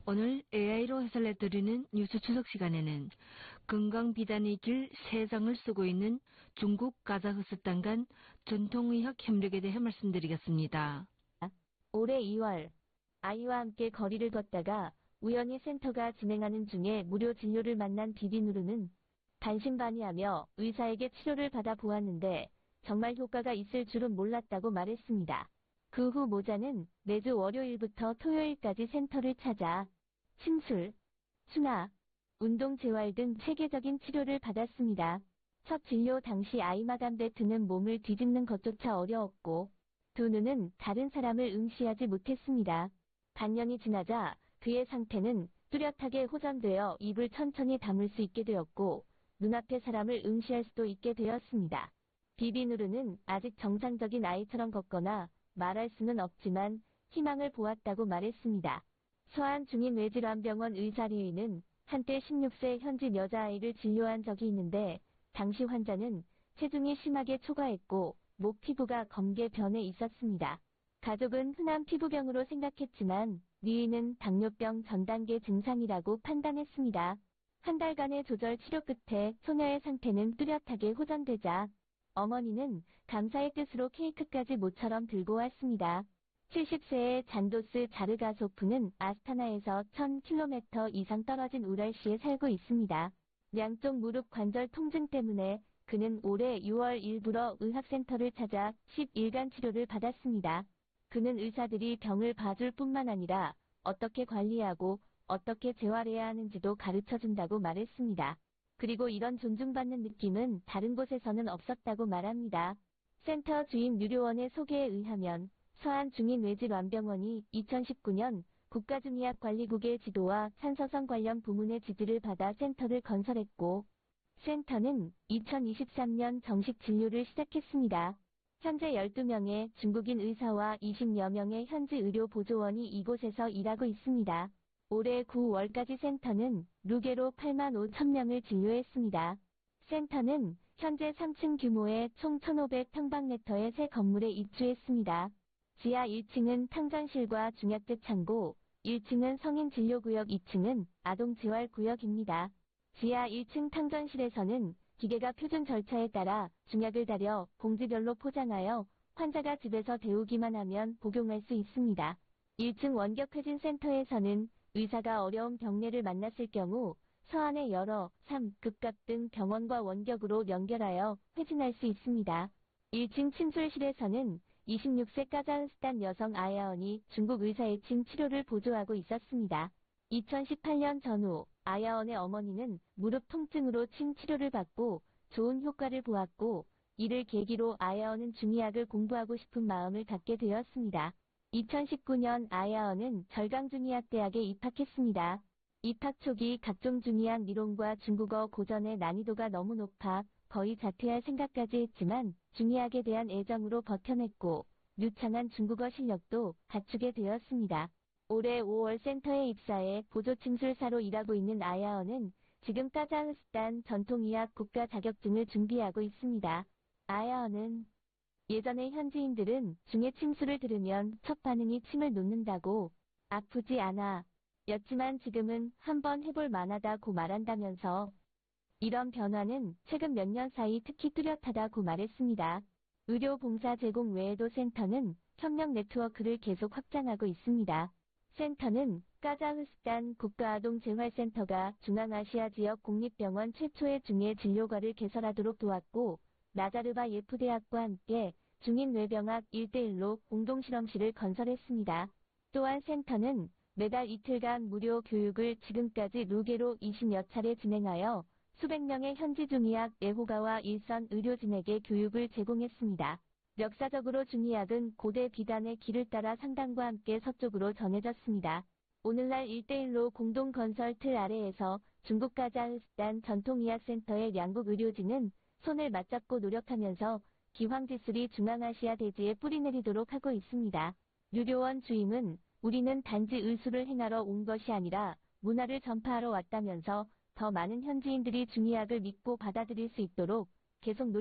오늘 AI로 해설해드리는 뉴스 추석 시간에는 건강비단의 길 세상을 쓰고 있는 중국 카자흐스탄 간 전통의학 협력에 대해 말씀드리겠습니다. 올해 2월 아이와 함께 거리를 걷다가 우연히 센터가 진행하는 중에 무료 진료를 만난 비비누르는 반신반의하며 의사에게 치료를 받아 보았는데 정말 효과가 있을 줄은 몰랐다고 말했습니다. 그 후 모자는 매주 월요일부터 토요일까지 센터를 찾아 침술, 순화, 운동 재활 등 체계적인 치료를 받았습니다. 첫 진료 당시 아이마담배 드는 몸을 뒤집는 것조차 어려웠고 두 눈은 다른 사람을 응시하지 못했습니다. 반년이 지나자 그의 상태는 뚜렷하게 호전되어 입을 천천히 다물 수 있게 되었고 눈앞의 사람을 응시할 수도 있게 되었습니다. 비비누르는 아직 정상적인 아이처럼 걷거나 말할 수는 없지만 희망을 보았다고 말했습니다. 서안 중인뇌질환병원 의사 리는 한때 16세 현지 여자아이를 진료한 적이 있는데 당시 환자는 체중이 심하게 초과했고 목 피부가 검게 변해 있었습니다. 가족은 흔한 피부병으로 생각했지만 리는 당뇨병 전 단계 증상이라고 판단했습니다. 한 달간의 조절 치료 끝에 소녀의 상태는 뚜렷하게 호전되자 어머니는 감사의 뜻으로 케이크까지 모처럼 들고 왔습니다. 70세의 잔도스 자르가소프는 아스타나에서 1000km 이상 떨어진 우랄시에 살고 있습니다. 양쪽 무릎 관절 통증 때문에 그는 올해 6월 일부러 의학센터를 찾아 10일간 치료를 받았습니다. 그는 의사들이 병을 봐줄 뿐만 아니라 어떻게 관리하고 어떻게 재활해야 하는지도 가르쳐준다고 말했습니다. 그리고 이런 존중받는 느낌은 다른 곳에서는 없었다고 말합니다. 센터 주임 유료원의 소개에 의하면 서안 중인뇌질환병원이 2019년 국가중의학관리국의 지도와 산서성 관련 부문의 지지를 받아 센터를 건설했고 센터는 2023년 정식 진료를 시작했습니다. 현재 12명의 중국인 의사와 20여 명의 현지 의료 보조원이 이곳에서 일하고 있습니다. 올해 9월까지 센터는 루게로 8만 5천 명을 진료했습니다. 센터는 현재 3층 규모의 총 1,500평방미터의 새 건물에 입주했습니다. 지하 1층은 탕전실과 중약제 창고, 1층은 성인 진료구역, 2층은 아동 재활구역입니다. 지하 1층 탕전실에서는 기계가 표준 절차에 따라 중약을 다려 봉지별로 포장하여 환자가 집에서 데우기만 하면 복용할 수 있습니다. 1층 원격회진 센터에서는 의사가 어려운 병례를 만났을 경우 서안의 여러 3급각 등 병원과 원격으로 연결하여 회진할 수 있습니다. 1층 침술실에서는 26세 카자흐스탄 여성 아야언이 중국 의사의 침 치료를 보조하고 있었습니다. 2018년 전후 아야언의 어머니는 무릎 통증으로 침 치료를 받고 좋은 효과를 보았고 이를 계기로 아야언은 중의학을 공부하고 싶은 마음을 갖게 되었습니다. 2019년 아야언은 절강중의학대학에 입학했습니다. 입학 초기 각종 중의학理論과 중국어 고전의 난이도가 너무 높아 거의 자퇴할 생각까지 했지만 중의학에 대한 애정으로 버텨냈고 유창한 중국어 실력도 갖추게 되었습니다. 올해 5월 센터에 입사해 보조침술사로 일하고 있는 아야언은 지금 카자흐스탄 전통의학 국가 자격증을 준비하고 있습니다. 아야언은 예전에 현지인들은 중의 침술을 들으면 첫 반응이 침을 놓는다고 아프지 않아 였지만 지금은 한번 해볼 만하다고 말한다면서 이런 변화는 최근 몇 년 사이 특히 뚜렷하다고 말했습니다. 의료 봉사 제공 외에도 센터는 협력 네트워크를 계속 확장하고 있습니다. 센터는 카자흐스탄 국가아동재활센터가 중앙아시아 지역 공립병원 최초의 중의 진료과를 개설하도록 도왔고 나자르바 예프대학과 함께 중인뇌병학 1:1로 공동실험실을 건설했습니다. 또한 센터는 매달 이틀간 무료 교육을 지금까지 루게로 20여 차례 진행하여 수백 명의 현지 중의학 애호가와 일선 의료진에게 교육을 제공했습니다. 역사적으로 중의학은 고대 비단의 길을 따라 상단과 함께 서쪽으로 전해졌습니다. 오늘날 1:1로 공동 건설 틀 아래에서 중국 카자흐스탄 전통의학센터의 양국 의료진은 손을 맞잡고 노력하면서 기황지술이 중앙아시아 대지에 뿌리내리도록 하고 있습니다. 유료원 주임은 우리는 단지 의술을 행하러 온 것이 아니라 문화를 전파하러 왔다면서 더 많은 현지인들이 중의학을 믿고 받아들일 수 있도록 계속